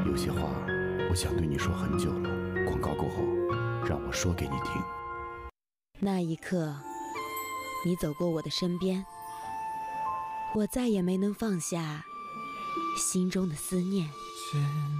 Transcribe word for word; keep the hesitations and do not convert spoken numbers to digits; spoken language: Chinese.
有些话我想对你说很久了，广告过后让我说给你听。 那一刻，你走过我的身边，我再也没能放下心中的思念。